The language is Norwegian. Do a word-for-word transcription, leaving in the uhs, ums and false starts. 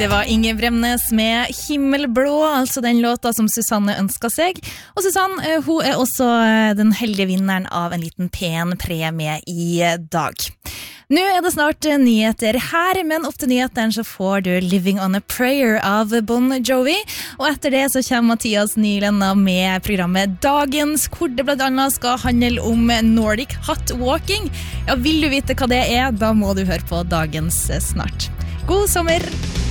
Det var Inge Bremnes med Himmelblå, altså den låta som Susanne ønsket seg. Og Susanne, hun er også den heldige vinneren av en liten pen premie i dag. Nå er det snart nyheter her, men opp til nyhetene så får du Living on a Prayer av Bon Jovi. Og etter det så kommer Mathias Nylenda med programmet Dagens, hvor det blant annet skal handle om Nordic Hot Walking. Ja, vil du vite hva det er, da må du høre på Dagens snart. God sommer!